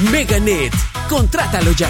Meganet, contrátalo ya.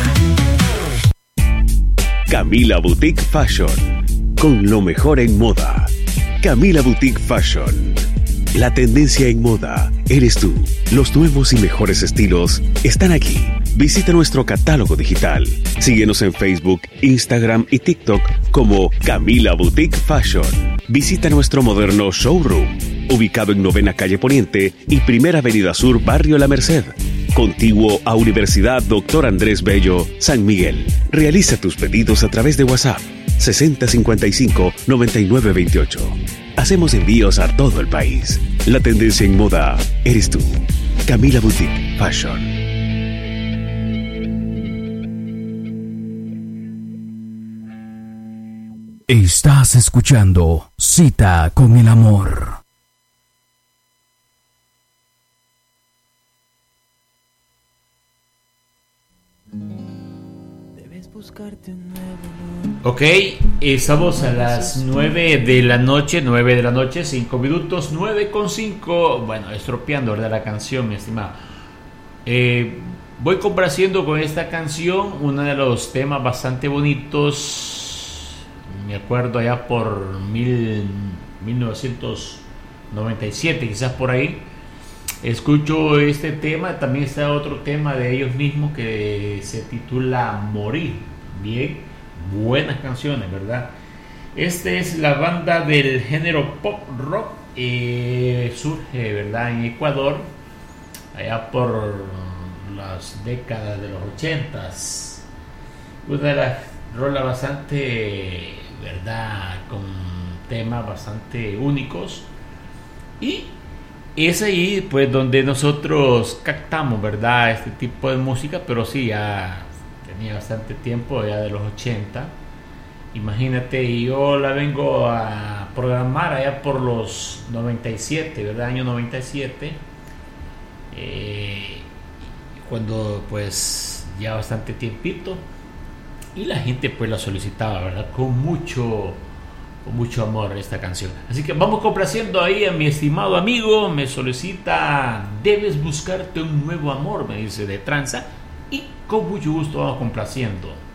Camila Boutique Fashion, con lo mejor en moda. Camila Boutique Fashion. La tendencia en moda eres tú. Los nuevos y mejores estilos están aquí. Visita nuestro catálogo digital. Síguenos en Facebook, Instagram y TikTok como Camila Boutique Fashion. Visita nuestro moderno showroom, ubicado en 9ª Calle Poniente y 1ª Avenida Sur, Barrio La Merced, contiguo a Universidad Dr. Andrés Bello, San Miguel. Realiza tus pedidos a través de WhatsApp 6055-9928. Hacemos envíos a todo el país. La tendencia en moda eres tú. Camila Boutique Fashion. Estás escuchando Cita con el Amor. Ok, estamos a las 9 de la noche, 5 minutos, 9:05. Bueno, estropeando, ¿verdad? La canción, mi estimado. Voy complaciendo con esta canción uno de los temas bastante bonitos. Me acuerdo allá por 1997, quizás por ahí. Escucho este tema, también está otro tema de ellos mismos que se titula Morir. Bien, buenas canciones, ¿verdad? Esta es la banda del género pop rock, surge, ¿verdad?, en Ecuador, allá por las décadas de los 80s. Una de las rolas bastante, ¿verdad?, con temas bastante únicos, y es ahí pues donde nosotros captamos, ¿verdad?, este tipo de música, pero sí, ya tenía bastante tiempo, ya de los 80. Imagínate, yo la vengo a programar allá por los 97, ¿verdad?, año 97, cuando pues ya bastante tiempito, y la gente pues la solicitaba, ¿verdad?, con mucho amor esta canción. Así que vamos complaciendo ahí a mi estimado amigo. Me solicita Debes buscarte un nuevo amor, me dice, de Tranza, y con mucho gusto vamos complaciendo.